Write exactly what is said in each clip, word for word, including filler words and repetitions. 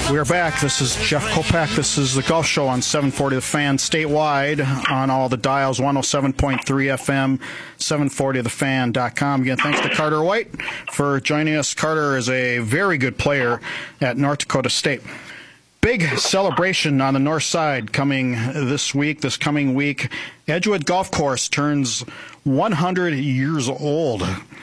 We're back. This is Jeff Kopak. This is the Golf Show on seven forty The Fan statewide on all the dials, one oh seven point three F M, seven forty the fan dot com. Again, thanks to Carter White for joining us. Carter is a very good player at North Dakota State. Big celebration on the north side coming this week, this coming week. Edgewood Golf Course turns one hundred years old.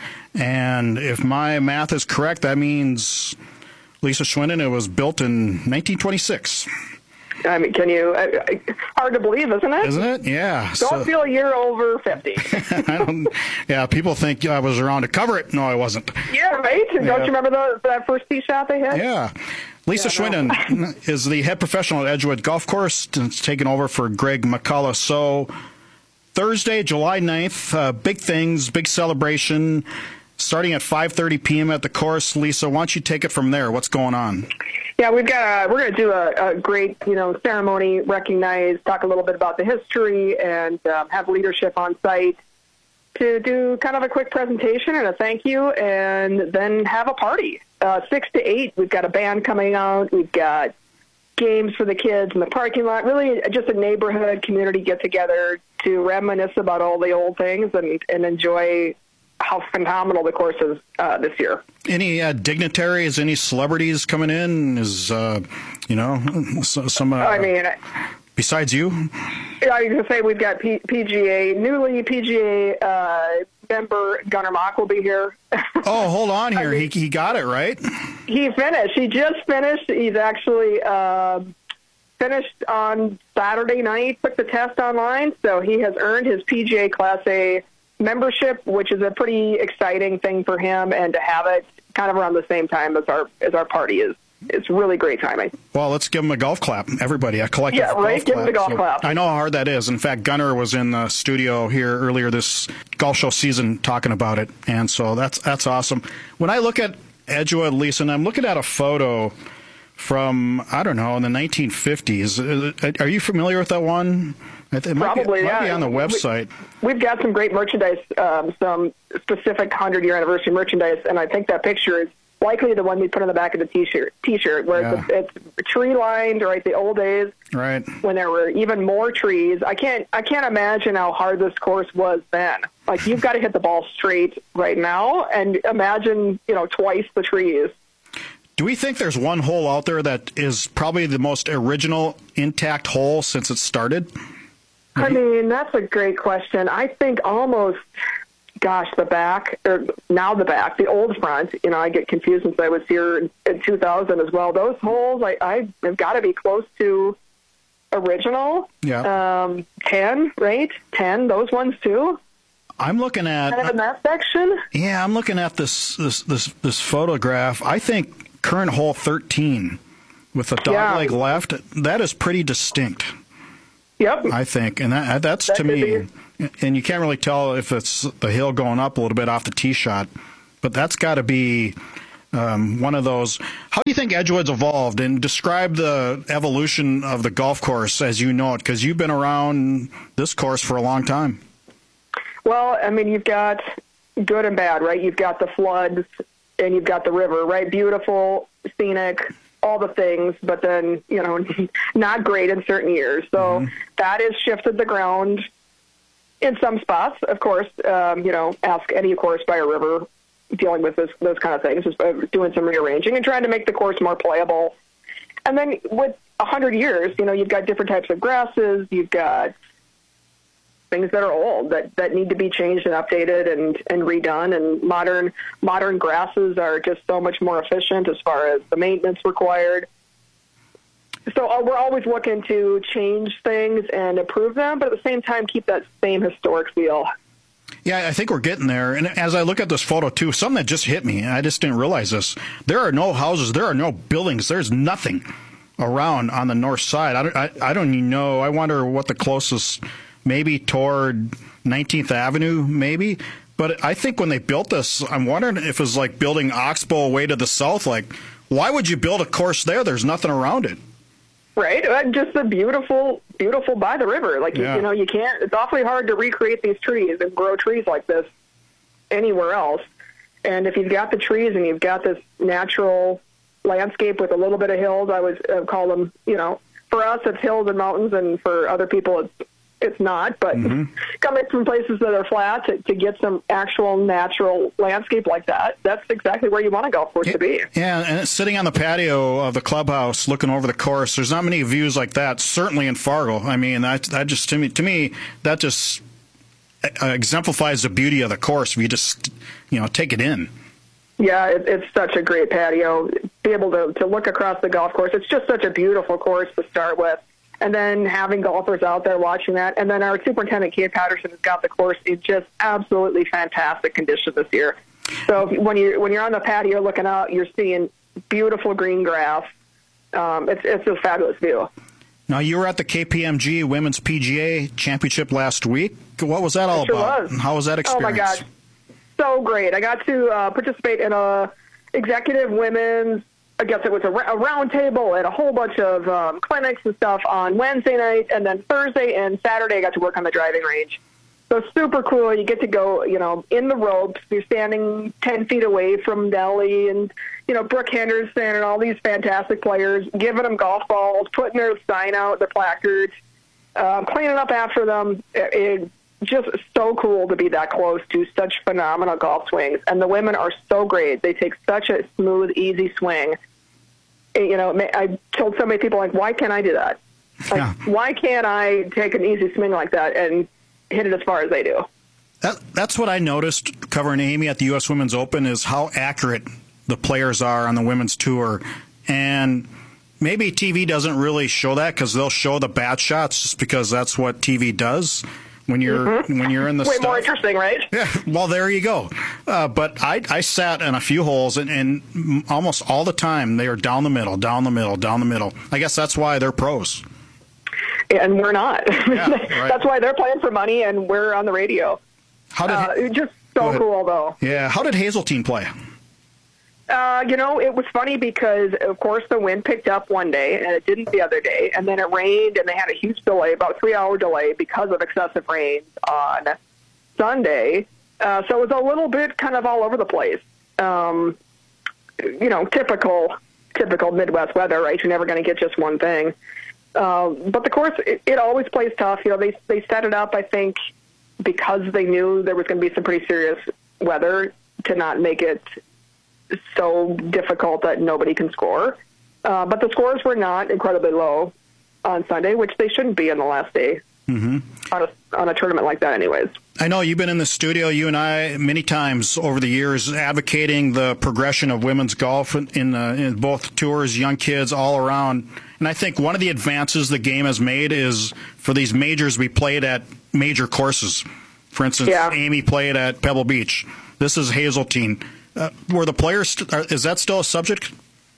And if my math is correct, that means, Lisa Schwinden, it was built in nineteen twenty-six. I mean, can you? Uh, hard to believe, isn't it? Isn't it? Yeah. Don't so, feel a year over fifty. I don't. Yeah, people think I was around to cover it. No, I wasn't. Yeah, right. Yeah. Don't you remember the, that first tee shot they hit? Yeah. Lisa yeah, Schwinden no. is the head professional at Edgewood Golf Course. It's taken over for Greg McCullough. So Thursday, July ninth, uh, big things, big celebration. Starting at five thirty p.m. at the course. Lisa, why don't you take it from there? What's going on? Yeah, we've got a, we're going to do a, a great, you know, ceremony, recognize, talk a little bit about the history, and um, have leadership on site to do kind of a quick presentation and a thank you, and then have a party. Uh, six to eight, we've got a band coming out. We've got games for the kids in the parking lot. Really, just a neighborhood community get together to reminisce about all the old things and, and enjoy how phenomenal the course is uh, this year. Any uh, dignitaries, any celebrities coming in? Is, uh, you know, some... Uh, I mean... Besides you? I was going to say we've got P- PGA, newly P G A uh, member Gunnar Mock will be here. Oh, hold on here. I mean, he he got it, right? He finished. He just finished. He's actually uh, finished on Saturday night, took the test online, so he has earned his P G A Class A membership, which is a pretty exciting thing for him, and to have it kind of around the same time as our as our party is. It's really great timing. Well, let's give him a golf clap. Everybody, a collective yeah, right? golf give clap. him the golf so clap. I know how hard that is. In fact, Gunnar was in the studio here earlier this golf show season talking about it, and so that's that's awesome. When I look at Edgewood, Lisa, and I'm looking at a photo from, I don't know, in the nineteen fifties. Are you familiar with that one? It might Probably, be, it might yeah. be on the website. We, we've got some great merchandise, um, some specific hundred-year anniversary merchandise, and I think that picture is likely the one we put on the back of the T-shirt, T-shirt where yeah. it's, it's tree-lined, right? The old days, right? When there were even more trees. I can't, I can't imagine how hard this course was then. Like you've got to hit the ball straight right now, and imagine, you know, twice the trees. Do we think there's one hole out there that is probably the most original, intact hole since it started? I mean, that's a great question. I think almost. Gosh, the back, or now the back, the old front, you know, I get confused since I was here in, in two thousand as well. Those holes, I, I have got to be close to original. Yeah. Um, ten, right? ten, those ones too. I'm looking at... Kind of in that section? Yeah, I'm looking at this this this, this photograph. I think current hole thirteen with the dogleg yeah. left, that is pretty distinct. Yep. I think, and that that's that to me... And you can't really tell if it's the hill going up a little bit off the tee shot, but that's got to be um, one of those. How do you think Edgewood's evolved? And describe the evolution of the golf course as you know it, because you've been around this course for a long time. Well, I mean, you've got good and bad, right? You've got the floods and you've got the river, right? Beautiful, scenic, all the things, but then, you know, not great in certain years. So mm-hmm. that has shifted the ground. In some spots, of course, um, you know, ask any course by a river dealing with this, those kind of things, just doing some rearranging and trying to make the course more playable. And then with a hundred years, you know, you've got different types of grasses, you've got things that are old that, that need to be changed and updated and, and redone. And modern modern grasses are just so much more efficient as far as the maintenance required. So uh, we're always looking to change things and improve them, but at the same time, keep that same historic feel. Yeah, I think we're getting there. And as I look at this photo, too, something that just hit me, I just didn't realize this. There are no houses. There are no buildings. There's nothing around on the north side. I don't, I, I don't even know. I wonder what the closest, maybe toward nineteenth Avenue, maybe. But I think when they built this, I'm wondering if it was like building Oxbow way to the south. Like, why would you build a course there? There's nothing around it. Right, just the beautiful, beautiful by the river. Like, yeah. you, you know, you can't, it's awfully hard to recreate these trees and grow trees like this anywhere else. And if you've got the trees and you've got this natural landscape with a little bit of hills. I would uh, call them, you know, for us it's hills and mountains, and for other people it's it's not. But mm-hmm. coming from places that are flat to, to get some actual natural landscape like that, that's exactly where you want a golf course yeah, to be. Yeah, and it's sitting on the patio of the clubhouse looking over the course, there's not many views like that, certainly in Fargo. I mean, that, that just, to me, to me, that just exemplifies the beauty of the course if you just, you know, take it in. Yeah, it, it's such a great patio. Be able to, to look across the golf course. It's just such a beautiful course to start with. And then having golfers out there watching that. And then our superintendent, Kate Patterson, has got the course in just absolutely fantastic condition this year. So if, when, you, when you're on the patio looking out, you're seeing beautiful green grass. Um, it's, it's a fabulous view. Now, you were at the K P M G Women's P G A Championship last week. What was that all it sure about? Was. How was that experience? Oh, my gosh. So great. I got to uh, participate in a executive women's, I guess it was a, a round table and a whole bunch of um, clinics and stuff on Wednesday night, and then Thursday and Saturday I got to work on the driving range. So super cool. You get to go, you know, in the ropes. You're standing ten feet away from Nelly and, you know, Brooke Henderson and all these fantastic players, giving them golf balls, putting their sign out, their placards, uh, cleaning up after them. It, it, just so cool to be that close to such phenomenal golf swings. And the women are so great. They take such a smooth, easy swing. You know, I told so many people, like, why can't I do that? Like, yeah. Why can't I take an easy swing like that and hit it as far as they do? That, that's what I noticed covering Amy at the U S Women's Open, is how accurate the players are on the women's tour. And maybe T V doesn't really show that, because they'll show the bad shots just because that's what T V does. When you're mm-hmm. when you're in the way stuff. More interesting, right? Yeah. Well, there you go. Uh, but I I sat in a few holes, and, and almost all the time they are down the middle, down the middle, down the middle. I guess that's why they're pros. And we're not. Yeah, right. That's why they're playing for money, and we're on the radio. How did uh, just so cool, though. Yeah. How did Hazeltine play? Uh, you know, it was funny because, of course, the wind picked up one day, and it didn't the other day, and then it rained, and they had a huge delay, about a three-hour delay because of excessive rain on Sunday. Uh, so it was a little bit kind of all over the place. Um, you know, typical typical Midwest weather, right? You're never going to get just one thing. Uh, but the course, it, it always plays tough. You know, they they set it up, I think, because they knew there was going to be some pretty serious weather to not make it so difficult that nobody can score. Uh, but the scores were not incredibly low on Sunday, which they shouldn't be on the last day mm-hmm. on, a, on a tournament like that anyways. I know you've been in the studio, you and I, many times over the years, advocating the progression of women's golf in, in, uh, in both tours, young kids, all around. And I think one of the advances the game has made is for these majors we played at major courses. For instance, yeah. Amy played at Pebble Beach. This is Hazeltine. Uh, were the players, is that still a subject?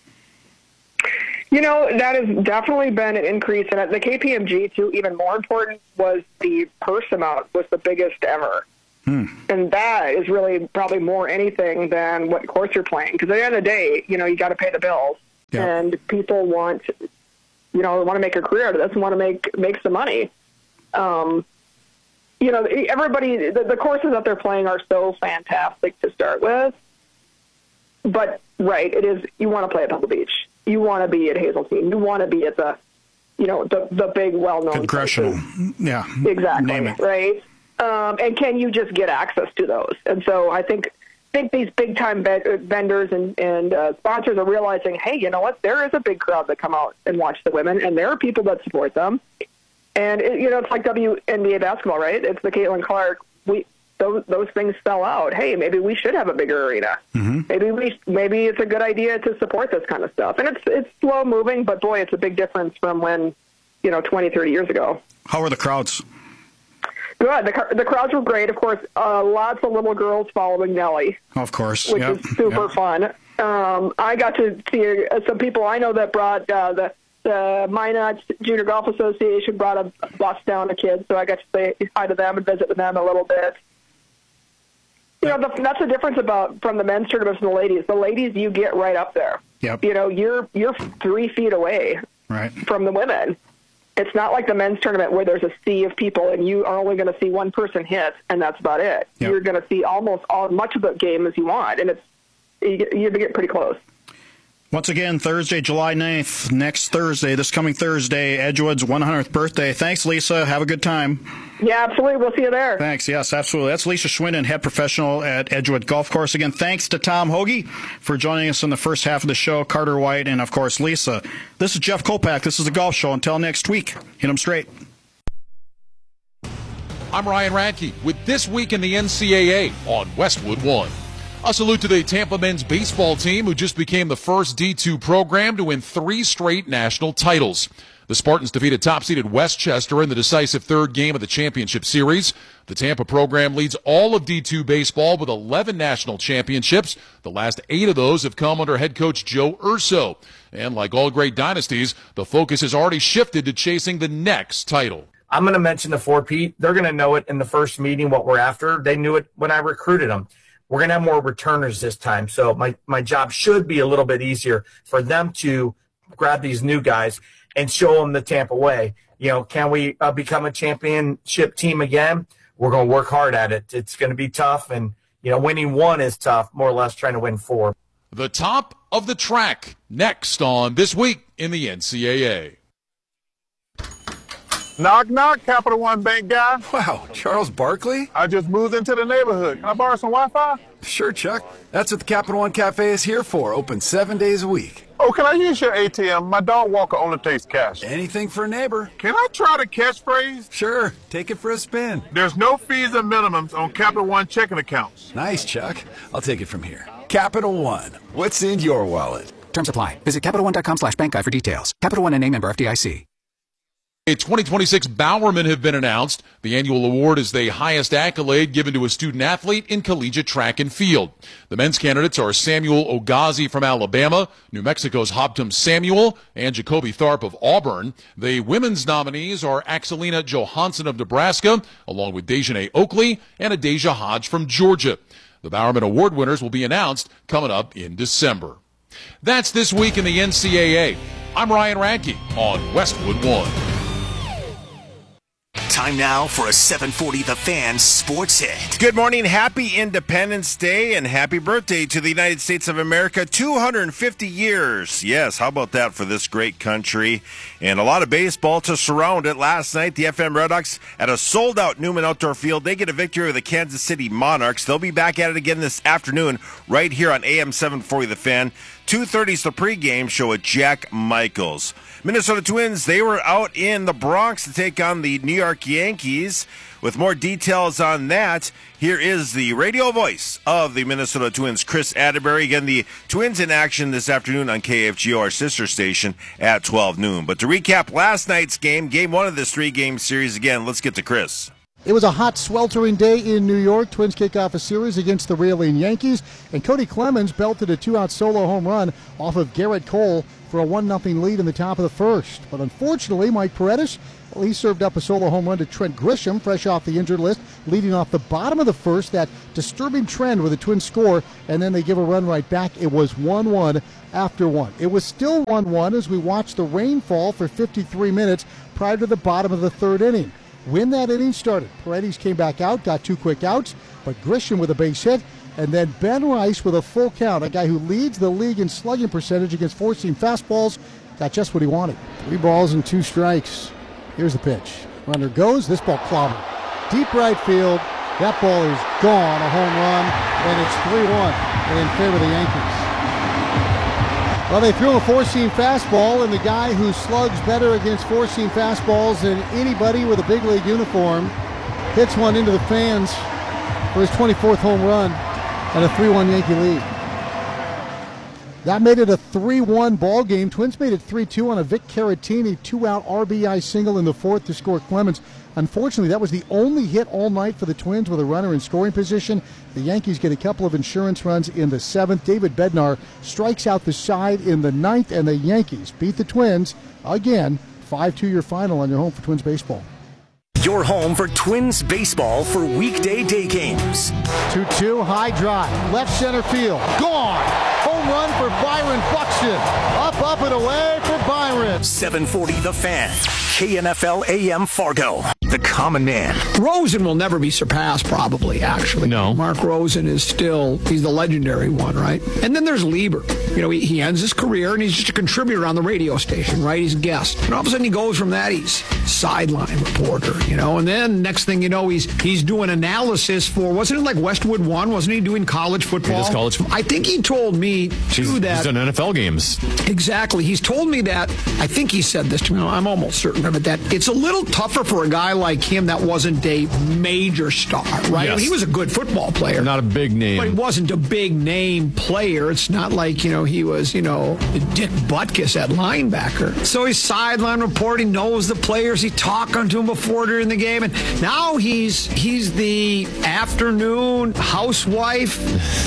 You know, that has definitely been an increase. And at the K P M G, too, even more important was the purse amount was the biggest ever. Hmm. And that is really probably more anything than what course you're playing. Because at the end of the day, you know, you got to pay the bills. Yeah. And people want, you know, want to make a career out of this and want to make, make some money. Um, you know, everybody, the, the courses that they're playing are so fantastic to start with. But, right, it is, you want to play at Pebble Beach. You want to be at Hazeltine. You want to be at the, you know, the, the big, well-known Congressional, places. Yeah. Exactly, name it. Right? Um, and can you just get access to those? And so I think think these big-time vendors and, and uh, sponsors are realizing, hey, you know what, there is a big crowd that come out and watch the women, and there are people that support them. And, it, you know, it's like W N B A basketball, right? It's the Caitlin Clark. We Those those things sell out. Hey, maybe we should have a bigger arena. Mm-hmm. Maybe we maybe it's a good idea to support this kind of stuff. And it's it's slow moving, but boy, it's a big difference from when, you know, twenty, thirty years ago. How were the crowds? Good. The the crowds were great. Of course, uh, lots of little girls following Nelly. Of course, which yep. is super yep. fun. Um, I got to see uh, some people I know that brought uh, the. The Minot Junior Golf Association brought a bus down of kids, so I got to say hi to them and visit with them a little bit. You know, the, that's the difference about from the men's tournaments and the ladies. The ladies, you get right up there. Yep. You know, you're you're three feet away right. from the women. It's not like the men's tournament where there's a sea of people and you are only going to see one person hit, and that's about it. Yep. You're going to see almost all much of the game as you want, and it's you, you get pretty close. Once again, Thursday, July ninth, next Thursday, this coming Thursday, Edgewood's one hundredth birthday. Thanks, Lisa. Have a good time. Yeah, absolutely. We'll see you there. Thanks. Yes, absolutely. That's Lisa Schwinden, head professional at Edgewood Golf Course. Again, thanks to Tom Hoagie for joining us in the first half of the show, Carter White, and, of course, Lisa. This is Jeff Kolpak. This is The Golf Show. Until next week, hit 'em straight. I'm Ryan Radke with This Week in the N C A A on Westwood One. A salute to the Tampa men's baseball team, who just became the first D two program to win three straight national titles. The Spartans defeated top-seeded Westchester in the decisive third game of the championship series. The Tampa program leads all of D two baseball with eleven national championships. The last eight of those have come under head coach Joe Urso. And like all great dynasties, the focus has already shifted to chasing the next title. I'm going to mention the four-peat. They're going to know it in the first meeting what we're after. They knew it when I recruited them. We're going to have more returners this time. So my, my job should be a little bit easier for them to grab these new guys and show them the Tampa way. You know, can we uh, become a championship team again? We're going to work hard at it. It's going to be tough. And, you know, winning one is tough, more or less trying to win four. The top of the track next on This Week in the N C A A. Knock, knock, Capital One Bank guy. Wow, Charles Barkley? I just moved into the neighborhood. Can I borrow some Wi-Fi? Sure, Chuck. That's what the Capital One Cafe is here for, open seven days a week. Oh, can I use your A T M? My dog walker only takes cash. Anything for a neighbor. Can I try the catchphrase? Sure, take it for a spin. There's no fees and minimums on Capital One checking accounts. Nice, Chuck. I'll take it from here. Capital One, what's in your wallet? Terms apply. Visit Capital One dot com slash bank guide for details. Capital One and A member F D I C. A twenty twenty-six Bowerman have been announced. The annual award is the highest accolade given to a student athlete in collegiate track and field. The men's candidates are Samuel Ogazi from Alabama, New Mexico's Hoptum Samuel, and Jacoby Tharp of Auburn. The women's nominees are Axelina Johansson of Nebraska, along with Dejanay Oakley and Adasia Hodge from Georgia. The Bowerman Award winners will be announced coming up in December. That's This Week in the N C A A. I'm Ryan Radke on Westwood One. Time now for a seven forty The Fan Sports Hit. Good morning. Happy Independence Day and happy birthday to the United States of America. two hundred fifty years. Yes, how about that for this great country? And a lot of baseball to surround it. Last night, the F M Redhawks at a sold-out Newman Outdoor Field. They get a victory over the Kansas City Monarchs. They'll be back at it again this afternoon right here on A M seven forty The Fan. two thirty is the pregame show with Jack Michaels. Minnesota Twins, they were out in the Bronx to take on the New York Yankees. With more details on that, here is the radio voice of the Minnesota Twins, Chris Atterbury. Again, the Twins in action this afternoon on K F G O, our sister station, at twelve noon. But to recap last night's game, game one of this three-game series, again, let's get to Chris. It was a hot, sweltering day in New York. Twins kick off a series against the reeling Yankees, and Cody Clemens belted a two-out solo home run off of Garrett Cole for a one nothing lead in the top of the first. But unfortunately, Mike Paredes, well, he served up a solo home run to Trent Grisham, fresh off the injured list, leading off the bottom of the first. That disturbing trend where the Twins score, and then they give a run right back. It was one one after one. It was still one one as we watched the rain fall for fifty-three minutes prior to the bottom of the third inning. When that inning started, Paredes came back out, got two quick outs, but Grisham with a base hit, and then Ben Rice with a full count, a guy who leads the league in slugging percentage against four-seam fastballs, got just what he wanted. Three balls and two strikes. Here's the pitch. Runner goes, this ball clobbered. Deep right field, that ball is gone, a home run, and it's three one in favor of the Yankees. Well, they threw a four-seam fastball, and the guy who slugs better against four-seam fastballs than anybody with a big league uniform hits one into the fans for his twenty-fourth home run and a three one Yankee lead. That made it a three one ball game. Twins made it three two on a Vic Caratini two-out R B I single in the fourth to score Clemens. Unfortunately, that was the only hit all night for the Twins with a runner in scoring position. The Yankees get a couple of insurance runs in the seventh. David Bednar strikes out the side in the ninth, and the Yankees beat the Twins again. five two your final on your home for Twins baseball. Your home for Twins baseball for weekday day games. two two, high drive, left center field, gone. Home run for Byron Buxton. Up, up, and away for Byron. seven forty The Fan, K N F L A M Fargo. The Common Man. Rosen will never be surpassed, probably, actually. No. Mark Rosen is still, he's the legendary one, right? And then there's Lieber. You know, he, he ends his career, and he's just a contributor on the radio station, right? He's a guest. And all of a sudden he goes from that, he's sideline reporter, you know? And then next thing you know, he's he's doing analysis for, wasn't it like Westwood One? Wasn't he doing college football? He does college football. I think he told me, too, he's, that... He's done N F L games. Exactly. He's told me that, I think he said this to me, I'm almost certain of it, that it's a little tougher for a guy like him that wasn't a major star, right? Yes. He was a good football player. Not a big name. But he wasn't a big name player. It's not like, you know, he was, you know, Dick Butkus at linebacker. So he's sideline reporting, knows the players, he's talking to them before during the game, and now he's he's the afternoon housewife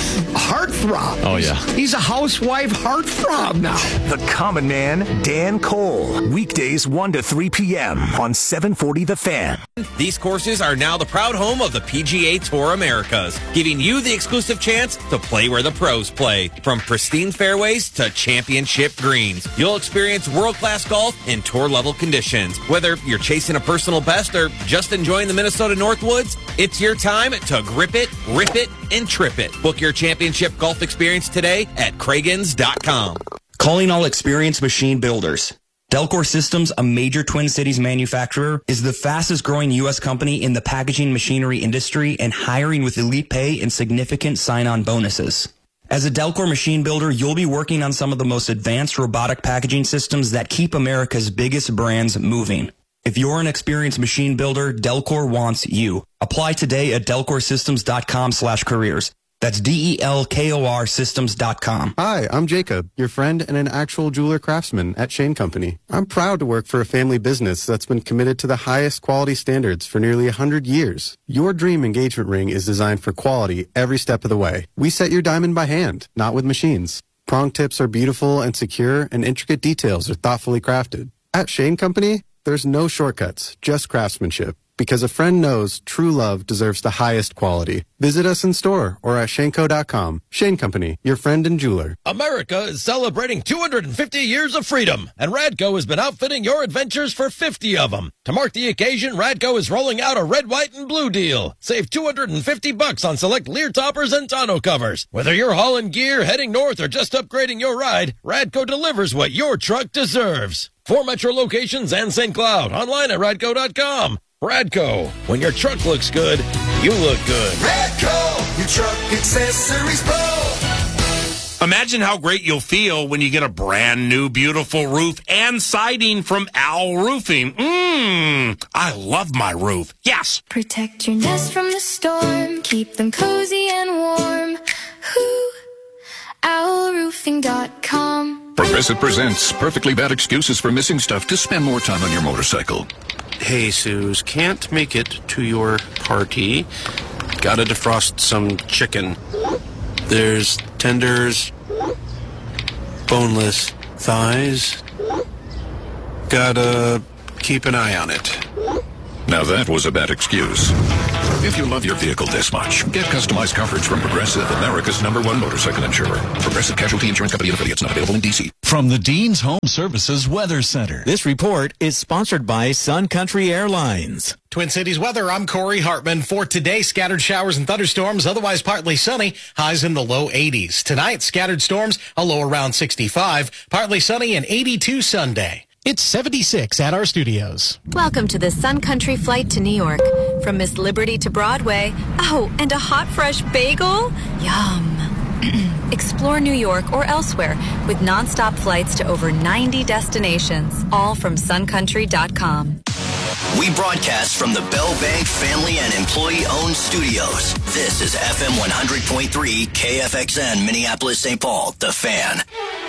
heartthrob. Oh, yeah. He's, he's a housewife heartthrob now. The Common Man, Dan Cole. Weekdays one to three p.m. on seven forty The Fan. These courses are now the proud home of the P G A Tour Americas, giving you the exclusive chance to play where the pros play. From pristine fairways to championship greens, you'll experience world-class golf in tour-level conditions. Whether you're chasing a personal best or just enjoying the Minnesota Northwoods, it's your time to grip it, rip it, and trip it. Book your championship golf experience today at cragans dot com. Calling all experienced machine builders. Delcor Systems, a major Twin Cities manufacturer, is the fastest growing U S company in the packaging machinery industry and hiring with elite pay and significant sign-on bonuses. As a Delcor machine builder, you'll be working on some of the most advanced robotic packaging systems that keep America's biggest brands moving. If you're an experienced machine builder, Delcor wants you. Apply today at delcor systems dot com slash careers. That's D E L K O R systems dot com. Hi, I'm Jacob, your friend and an actual jeweler craftsman at Shane Company. I'm proud to work for a family business that's been committed to the highest quality standards for nearly one hundred years. Your dream engagement ring is designed for quality every step of the way. We set your diamond by hand, not with machines. Prong tips are beautiful and secure, and intricate details are thoughtfully crafted. At Shane Company, there's no shortcuts, just craftsmanship. Because a friend knows true love deserves the highest quality. Visit us in store or at shaneco dot com. Shane Company, your friend and jeweler. America is celebrating two hundred fifty years of freedom, and Radco has been outfitting your adventures for fifty of them. To mark the occasion, Radco is rolling out a red, white, and blue deal. Save two hundred fifty bucks on select Lear toppers and tonneau covers. Whether you're hauling gear, heading north, or just upgrading your ride, Radco delivers what your truck deserves. Four metro locations and Saint Cloud. Online at radco dot com. Radco, when your truck looks good, you look good. Radco, your truck accessories pro. Imagine how great you'll feel when you get a brand new beautiful roof and siding from Owl Roofing. Mmm, I love my roof. Yes. Protect your nest from the storm. Keep them cozy and warm. Who? owl roofing dot com. Progressive presents Perfectly Bad Excuses for Missing Stuff to Spend More Time on Your Motorcycle. Hey, Suze, can't make it to your party. Gotta defrost some chicken. There's tenders, boneless thighs. Gotta keep an eye on it. Now that was a bad excuse. If you love your vehicle this much, get customized coverage from Progressive, America's number one motorcycle insurer. Progressive Casualty Insurance Company and affiliates, not available in D C. From the Dean's Home Services Weather Center. This report is sponsored by Sun Country Airlines. Twin Cities weather, I'm Corey Hartman. For today, scattered showers and thunderstorms, otherwise partly sunny, highs in the low eighties. Tonight, scattered storms, a low around sixty-five, partly sunny and eighty-two Sunday. It's seventy-six at our studios. Welcome to the Sun Country flight to New York. From Miss Liberty to Broadway. Oh, and a hot, fresh bagel? Yum. Explore New York or elsewhere with nonstop flights to over ninety destinations, all from sun country dot com. We broadcast from the Bell Bank family and employee-owned studios. This is F M one hundred point three K F X N, Minneapolis, Saint Paul, The Fan.